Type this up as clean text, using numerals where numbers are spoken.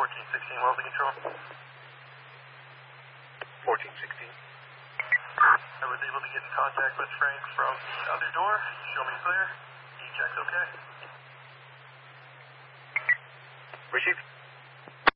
1416 Wellesley Control. 1416. I was able to get in contact with Frank from the other door. Show me clear. E-check's okay. Received.